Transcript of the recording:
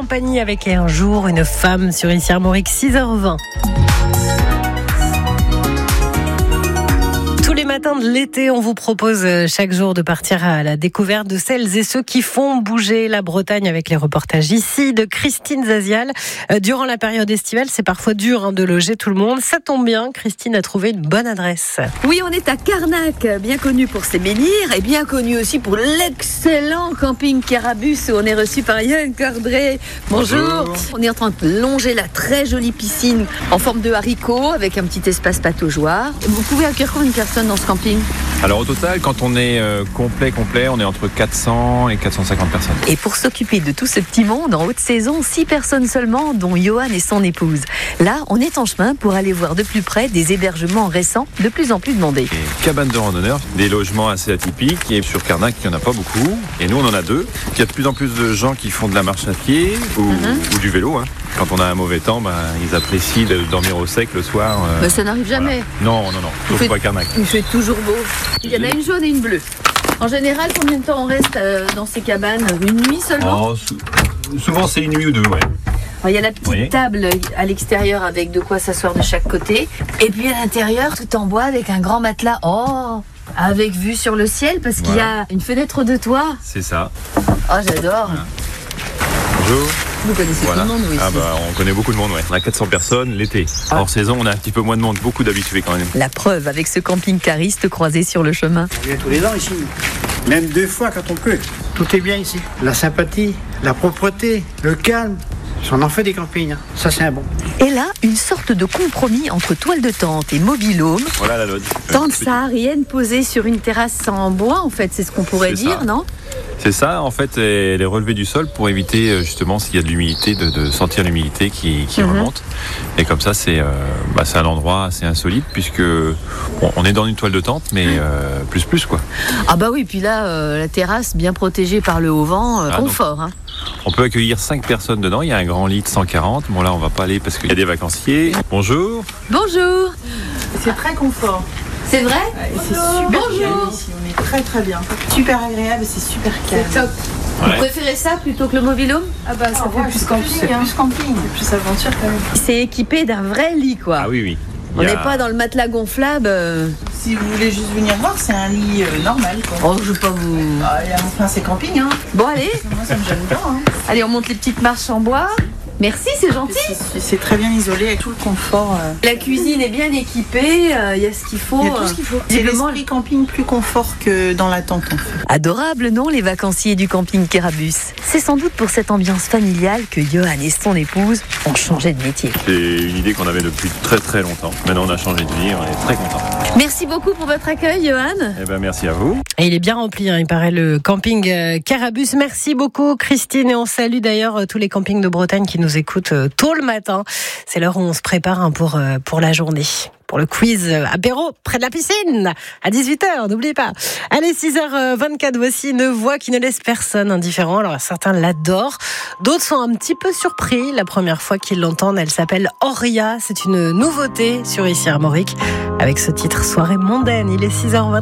Company avec Un jour, une femme sur Ici Armorique, 6h20. Tous les matins de l'été, on vous propose chaque jour de partir à la découverte de celles et ceux qui font bouger la Bretagne avec les reportages ici de Christine Zazial. Durant la période estivale, c'est parfois dur de loger tout le monde. Ça tombe bien, Christine a trouvé une bonne adresse. Oui, on est à Carnac, bien connu pour ses menhirs et bien connu aussi pour l'excellent camping Carabus où on est reçu par Yann Cordray. Bonjour. On est en train de longer la très jolie piscine en forme de haricot avec un petit espace pataugeoire. Vous pouvez accueillir combien de personnes dans ce camping? Alors au total, quand on est complet, on est entre 400 et 450 personnes. Et pour s'occuper de tout ce petit monde, en haute saison, 6 personnes seulement, dont Johan et son épouse. Là, on est en chemin pour aller voir de plus près des hébergements récents, de plus en plus demandés. Et cabanes de randonneurs, des logements assez atypiques, et sur Carnac, il n'y en a pas beaucoup. Et nous, on en a 2. Il y a de plus en plus de gens qui font de la marche à pied ou du vélo. Quand on a un mauvais temps, ils apprécient de dormir au sec le soir. Mais ça n'arrive jamais. Voilà. Non. Sauf pas à Carnac. Il fait toujours beau. Il y en a une jaune et une bleue. En général, combien de temps on reste dans ces cabanes? Une nuit seulement? Souvent, c'est une nuit ou 2, ouais. Alors, il y a la petite table à l'extérieur avec de quoi s'asseoir de chaque côté. Et puis à l'intérieur, tout en bois avec un grand matelas. Avec vue sur le ciel parce qu'il y a une fenêtre de toit. C'est ça. Oh, j'adore. Voilà. Bonjour. Vous connaissez tout le monde, oui. On connaît beaucoup de monde, On a 400 personnes l'été. Hors saison, on a un petit peu moins de monde, beaucoup d'habitués quand même. La preuve avec ce camping-cariste croisé sur le chemin. On vient tous les ans ici, même 2 fois quand on peut. Tout est bien ici. La sympathie, la propreté, le calme. On en fait des campings, ça c'est un bon. Et là, une sorte de compromis entre toile de tente et mobil-home. Voilà la lodge. Tente saharienne posée sur une terrasse en bois, en fait, c'est ce qu'on pourrait dire, non? C'est ça, en fait, elle est relevée du sol pour éviter justement s'il y a de l'humidité, de sentir l'humidité qui remonte. Et comme ça, c'est un endroit assez insolite puisque on est dans une toile de tente, mais plus quoi. Ah bah oui, puis là, la terrasse bien protégée par le haut vent, confort. On peut accueillir 5 personnes dedans, il y a un grand lit de 140. Bon là, on va pas aller parce qu'il y a des vacanciers. Bonjour. Bonjour. C'est très confort. C'est vrai? C'est super calme ici, on est très très bien. Super agréable, c'est super calme. C'est top. Vous préférez ça plutôt que le mobil-home? Ah bah ça fait plus camping, c'est plus camping, c'est plus aventure quand même. C'est équipé d'un vrai lit quoi. Ah oui. On n'est pas dans le matelas gonflable. Si vous voulez juste venir voir, c'est un lit normal quoi. Oh, je veux pas vous... Enfin c'est camping Bon allez. Moi ça me gêne pas Allez, on monte les petites marches en bois. Merci, c'est gentil. C'est très bien isolé avec tout le confort. La cuisine est bien équipée, il y a ce qu'il faut. Il y a tout ce qu'il faut. C'est l'esprit camping plus confort que dans la tente en fait. Adorable, non, les vacanciers du camping Carabus? C'est sans doute pour cette ambiance familiale que Johan et son épouse ont changé de métier. C'est une idée qu'on avait depuis très très longtemps. Maintenant on a changé de vie, on est très contents. Merci beaucoup pour votre accueil, Johan. Merci à vous. Et il est bien rempli, il paraît, le camping Carabus. Merci beaucoup, Christine. Et on salue d'ailleurs tous les campings de Bretagne qui nous écoutent tôt le matin. C'est l'heure où on se prépare pour la journée. Pour le quiz apéro près de la piscine à 18h, n'oubliez pas. Allez, 6h24, voici une voix qui ne laisse personne indifférent. Alors certains l'adorent, d'autres sont un petit peu surpris la première fois qu'ils l'entendent. Elle s'appelle Auria, c'est une nouveauté sur Ici Armorique avec ce titre Soirée mondaine. Il est 6h24.